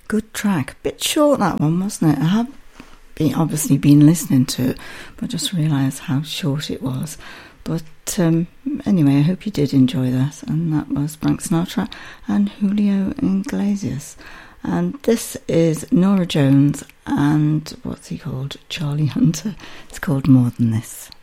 Good track. Bit short, that one, wasn't it? I have obviously been listening to it, but just realised how short it was. But anyway, I hope you did enjoy that. And that was Frank Sinatra and Julio Iglesias. And this is Norah Jones and what's he called? Charlie Hunter. It's called More Than This.